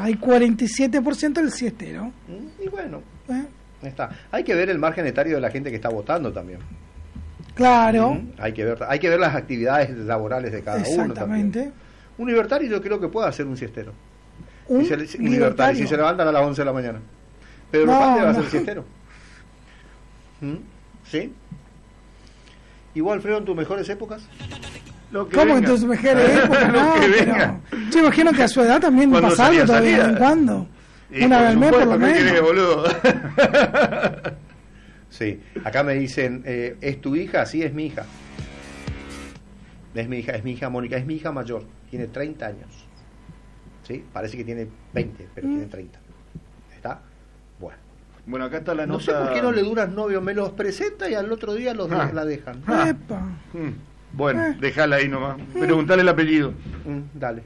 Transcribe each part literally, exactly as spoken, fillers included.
hay cuarenta y siete por ciento del siestero. Y bueno, ¿Eh? está. Hay que ver el margen etario de la gente que está votando también. Claro. Mm, hay que ver, hay que ver las actividades laborales de cada uno también. Exactamente. Un libertario yo creo que puede hacer un siestero. Un, si se, un libertario, libertario. si se levantan a las once de la mañana. Pedro No, Pante va a no. ser siestero. ¿Mm? ¿Sí? ¿Y vos, Alfredo, en tus mejores épocas? Lo que ¿Cómo venga. en tus mejores épocas? Lo No, que pero venga. yo imagino que a su edad también Cuando pasa algo salía, todavía de vez en salía. cuando. Y Una por vez al mes por supuesto, lo ¿qué querés, menos. boludo? Sí, acá me dicen, eh, ¿es tu hija? Sí, es mi hija. Es mi hija, es mi hija Mónica, es mi hija mayor, tiene treinta años. ¿Sí? Parece que tiene veinte, pero Mm. tiene treinta. ¿Está? Bueno. Bueno, acá está la No nota. sé por qué no le duran novio, me los presenta y al otro día los Ah. la dejan. Ah. Epa. Mm, Bueno, Eh. dejala ahí nomás. Preguntale el apellido. Mm, dale.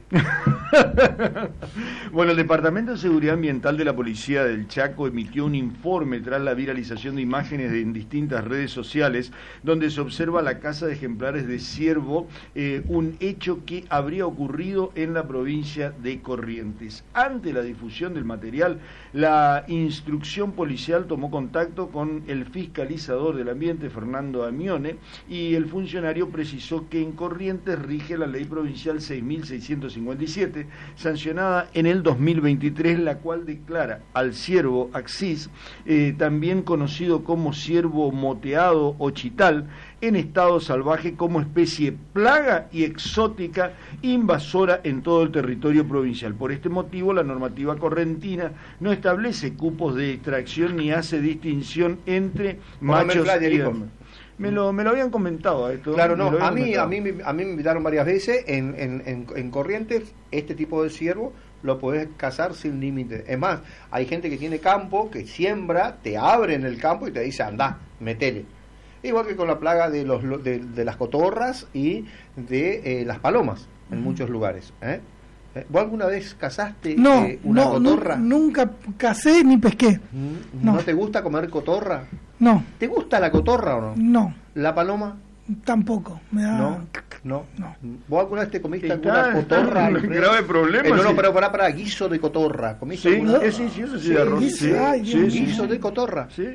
Bueno, el Departamento de Seguridad Ambiental de la Policía del Chaco emitió un informe tras la viralización de imágenes de, en distintas redes sociales donde se observa la caza de ejemplares de ciervo, eh, un hecho que habría ocurrido en la provincia de Corrientes. Ante la difusión del material, la instrucción policial tomó contacto con el fiscalizador del ambiente, Fernando Amione, y el funcionario precisó que en Corrientes rige la ley provincial seis mil seiscientos cincuenta y siete, sancionada en el dos mil veintitrés, la cual declara al ciervo axis, eh, también conocido como ciervo moteado o chital, en estado salvaje como especie plaga y exótica invasora en todo el territorio provincial. Por este motivo, la normativa correntina no establece cupos de extracción ni hace distinción entre Póngame machos el flyer, y hijo. hembras. Me lo, me lo habían comentado a esto. Claro, me no, lo a habían mí, a comentado. mí, me- a mí me invitaron varias veces en, en, en, en Corrientes, este tipo de ciervo lo podés cazar sin límite. Es más, hay gente que tiene campo, que siembra, te abre en el campo y te dice, andá, metele. Igual que con la plaga de, los, lo- de, de las cotorras y de eh, las palomas en muchos lugares. ¿eh? ¿Eh? ¿Vos alguna vez cazaste No, eh, una no, nu- cotorra? nunca casé ni pesqué. Mm, no. ¿No te gusta comer cotorra? No, ¿Te gusta la cotorra o no? no, ¿La paloma? tampoco. Me da. No, no. No. ¿Vos alguna vez te comiste Está- alguna está cotorra? en un Alfredo? grave problema, Eh, no, no, sí. pero para, para, guiso de cotorra. ¿Comiste Sí, alguna? eh, sí, sí, eso sí, Sí, de arroz. guiso, Sí, ay, sí, Dios sí, mío. Guiso sí. de cotorra. Sí.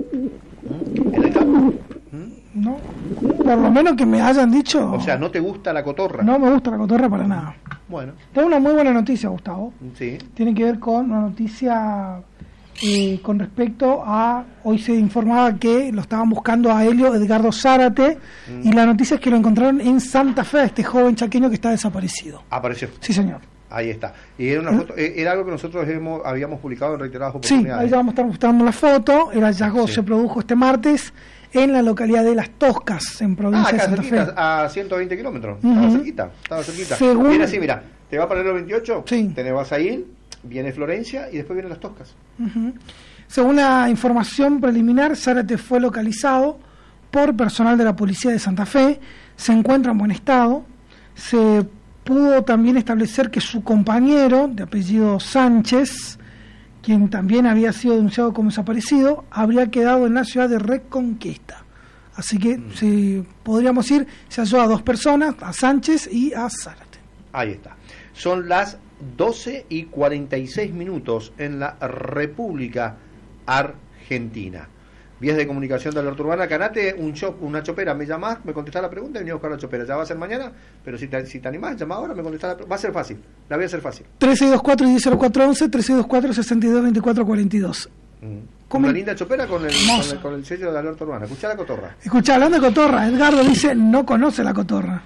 ¿En el campo? No. Por lo menos que me hayan dicho. O sea, ¿no te gusta la cotorra? No me gusta la cotorra para nada. Bueno, Tengo una muy buena noticia, Gustavo. sí. Tiene que ver con una noticia eh, con respecto a. Hoy se informaba que lo estaban buscando a Helio Edgardo Zárate. Mm. Y la noticia es que lo encontraron en Santa Fe, este joven chaqueño que está desaparecido. Apareció. Sí, señor. Ahí está. Y era una foto, eh, era algo que nosotros hemos, habíamos publicado en reiteradas Sí, oportunidades. ahí ya vamos a estar mostrando la foto. El hallazgo Sí. se produjo este martes en la localidad de Las Toscas, en Ah, provincia de acá Santa cerquita, Fe. a ciento veinte kilómetros. Ujú. Estaba cerquita, estaba cerquita. Según- Viene así, mira, te va para el veintiocho, Sí. te vas a ir, viene Florencia y después vienen Las Toscas. Ujú. Según la información preliminar, Zárate fue localizado por personal de la policía de Santa Fe, se encuentra en buen estado, se pudo también establecer que su compañero, de apellido Sánchez, quien también había sido denunciado como desaparecido, habría quedado en la ciudad de Reconquista. Así que si podríamos ir, se halló a dos personas, a Sánchez y a Zárate. Ahí está. Son las doce y cuarenta y seis minutos en la República Argentina. Vías de comunicación de alerta urbana, Canate, un chop, una chopera, me llamás, me contestás la pregunta y venís a buscar la chopera. Ya va a ser mañana, pero si te, si te animás, llama ahora, me contestás la pregunta. Va a ser fácil, la voy a hacer fácil. tres seis dos cuatro, uno cero cuatro uno uno, tres seis dos cuatro, seis dos dos cuatro cuatro dos. Mm. Una linda chopera con el, con Hermosa. el, con el sello de alerta urbana. Escuchá la cotorra. Escuchá, hablando de cotorra, Edgardo dice no conoce la cotorra.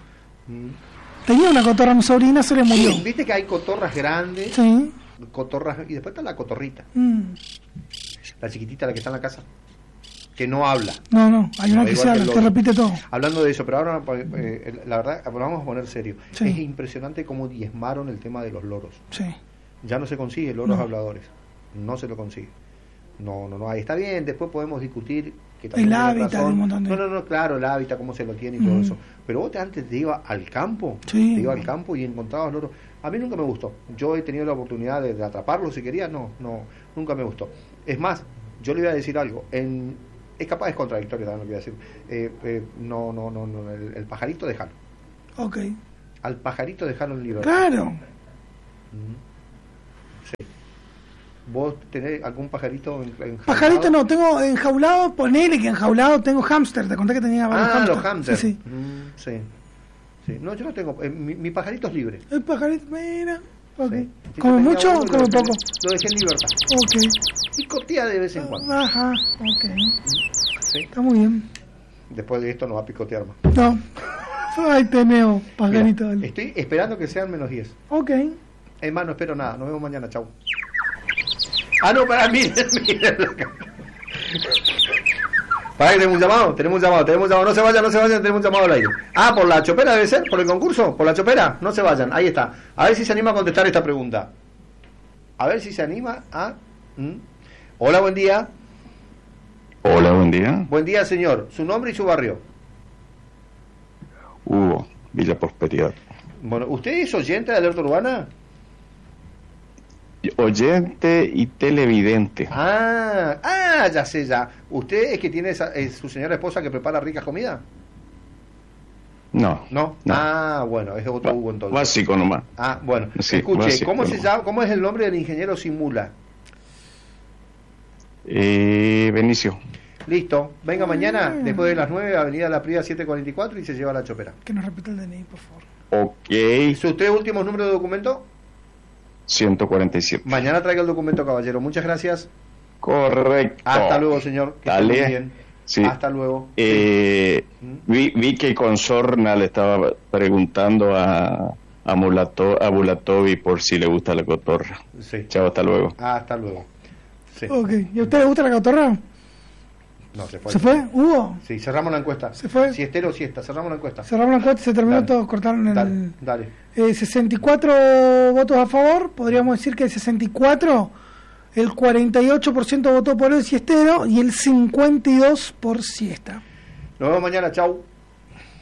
Tenía una cotorra, mi sobrina, se le murió. Sí, viste que hay cotorras grandes, Sí. cotorras, y después está la cotorrita, Mm. la chiquitita, la que está en la casa, que no habla. No, no, hay una No, que igual se que habla, el que loro. repite todo. Hablando de eso, pero ahora eh, la verdad, vamos a poner serio. Sí. Es impresionante cómo diezmaron el tema de los loros. Sí. Ya no se consigue loros No. habladores. No se lo consigue. No, no, no. Ahí está bien. Después podemos discutir que El también tiene hábitat, razón. un montón de- No, no, no, claro, el hábitat, cómo se lo tiene y todo Ujú. eso. Pero vos te antes te ibas al campo, Sí. te ibas al campo y encontrabas loros. A mí nunca me gustó. Yo he tenido la oportunidad de, de atraparlos si quería, no, no, nunca me gustó. Es más, yo le voy a decir algo. En, es capaz, es contradictorio también lo que voy a decir. Eh, eh, no, no, no, no, el, el pajarito déjalo. Ok. Al pajarito déjalo en libertad. Claro. Sí. ¿Vos tenés algún pajarito en, en Pajarito no, tengo enjaulado, ponele que enjaulado, tengo hámster, te conté que tenía varios Ah, hámster. los hámsters. Sí, sí. Mm, sí. Sí. No, yo no tengo. eh, mi, mi pajarito es libre. El pajarito, mira, ok. Sí. Sí, ¿Come tenía mucho uno o y lo come dejé- poco? Lo dejé en libertad. Ok. Picotea de vez en cuando. Ajá, ok. Sí. Está muy bien. Después de esto no va a picotear más. No. Ahí tenemos, pajarito. Mira, dale. estoy esperando que sean menos diez. Ok. Es más, no espero nada. Nos vemos mañana. Chau. Ah, no, para, miren, miren. Para que tenemos un llamado, tenemos un llamado, tenemos un llamado. No se vayan, no se vayan, tenemos un llamado al aire. Ah, por la chopera debe ser, por el concurso, por la chopera. No se vayan, ahí está. A ver si se anima a contestar esta pregunta. A ver si se anima a... ¿Mm? Hola, buen día. Hola, buen día. Buen día, señor. Su nombre y su barrio. Hugo, Villa Prosperidad. Bueno, ¿usted es oyente de Alerta Urbana? Oyente y televidente. Ah, ah, ya sé, ya. ¿Usted es que tiene esa, es su señora esposa que prepara ricas comidas? No. ¿No? No. Ah, bueno, es otro Hugo entonces. Básico nomás. Ah, bueno. Sí, Escuche, básico, ¿cómo se ¿no? llama, cómo es el nombre del ingeniero Simula? Eh, Benicio. Listo. Venga mañana, Mm. después de las nueve, Avenida La Prida setecientos cuarenta y cuatro y se lleva la chopera. Que nos repita el D N I, por favor. Ok. ¿Sus tres últimos números de documento? ciento cuarenta y siete. Mañana traiga el documento, caballero. Muchas gracias. Correcto. Hasta luego, señor. Que esté Dale. muy bien. Sí. Hasta luego. Eh, ¿Mm? vi, vi que con Sorna le estaba preguntando a, a, Mulato, a Bulatovi por si le gusta la cotorra. Sí. Chao, hasta luego. Hasta luego. Sí. Ok. ¿Y a usted le gusta la cotorra? No, se fue. ¿Se fue? ¿Hugo? Sí, cerramos la encuesta. ¿Se fue? Siestero o siesta, cerramos la encuesta. Cerramos la encuesta y se terminó Dale. todo, cortaron el... Dale, dale. Eh, sesenta y cuatro votos a favor, podríamos decir que de sesenta y cuatro, el cuarenta y ocho por ciento votó por el siestero y el cincuenta y dos por siesta. Nos vemos mañana, chau.